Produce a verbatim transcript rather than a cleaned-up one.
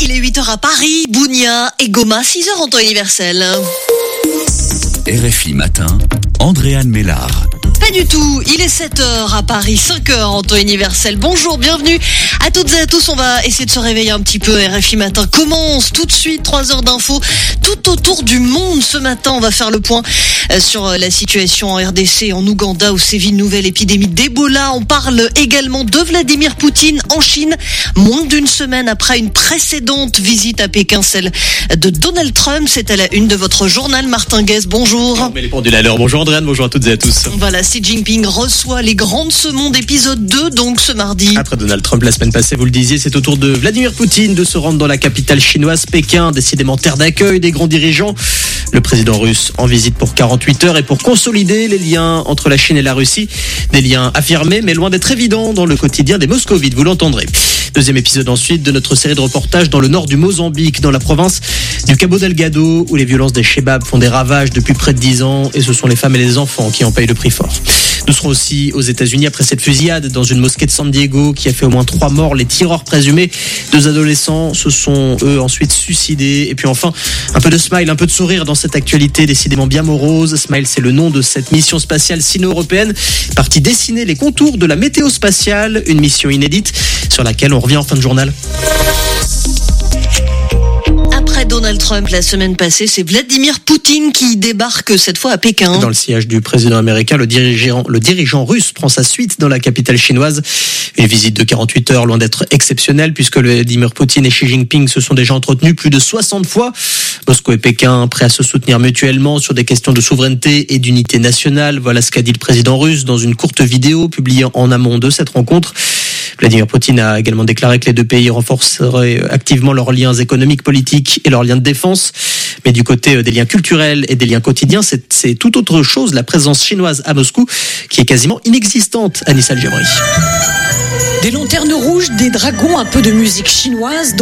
il est huit heures à Paris, Bougna et Goma, six heures en temps universel. R F I Matin, Andréane Mélard. Pas du tout, il est sept heures à Paris, cinq heures en temps universel. Bonjour, bienvenue à toutes et à tous. On va essayer de se réveiller un petit peu. R F I Matin commence tout de suite, trois heures d'infos tout autour du monde. Ce matin, on va faire le point sur la situation en R D C, en Ouganda, où sévit une nouvelle épidémie d'Ebola. On parle également de Vladimir Poutine en Chine, moins d'une semaine après une précédente visite à Pékin, celle de Donald Trump. C'est à la une de votre journal, Martin Guez. Bonjour. On met les pendules à l'heure. Bonjour Andréane, bonjour à toutes et à tous. Voilà, Xi Jinping reçoit les grands de ce monde, épisode deux, donc ce mardi. Après Donald Trump la semaine passée, vous le disiez, c'est au tour de Vladimir Poutine de se rendre dans la capitale chinoise, Pékin, décidément terre d'accueil des grands dirigeants. Le président russe en visite pour quarante-huit heures et pour consolider les liens entre la Chine et la Russie. Des liens affirmés, mais loin d'être évidents dans le quotidien des moscovites, vous l'entendrez. Deuxième épisode ensuite de notre série de reportages dans le nord du Mozambique, dans la province du Cabo Delgado, où les violences des Chebabs font des ravages depuis près de dix ans, et ce sont les femmes et les enfants qui en payent le prix fort. Nous serons aussi aux États-Unis après cette fusillade dans une mosquée de San Diego qui a fait au moins trois morts. Les tireurs présumés, deux adolescents, se sont eux ensuite suicidés. Et puis enfin, un peu de smile, un peu de sourire dans cette actualité décidément bien morose. Smile, c'est le nom de cette mission spatiale sino-européenne partie dessiner les contours de la météo spatiale, une mission inédite sur laquelle on revient en fin de journal. Après Donald Trump la semaine passée, c'est Vladimir Poutine qui débarque cette fois à Pékin. Dans le sillage du président américain, le dirigeant, le dirigeant russe prend sa suite dans la capitale chinoise. Une visite de quarante-huit heures, loin d'être exceptionnelle, puisque Vladimir Poutine et Xi Jinping se sont déjà entretenus plus de soixante fois. Moscou et Pékin prêts à se soutenir mutuellement sur des questions de souveraineté et d'unité nationale. Voilà ce qu'a dit le président russe dans une courte vidéo publiée en amont de cette rencontre. Vladimir Poutine a également déclaré que les deux pays renforceraient activement leurs liens économiques, politiques et leurs liens de défense. Mais du côté des liens culturels et des liens quotidiens, c'est, c'est tout autre chose. La présence chinoise à Moscou qui est quasiment inexistante. Anissa El Jabri. Des lanternes rouges, des dragons, un peu de musique chinoise.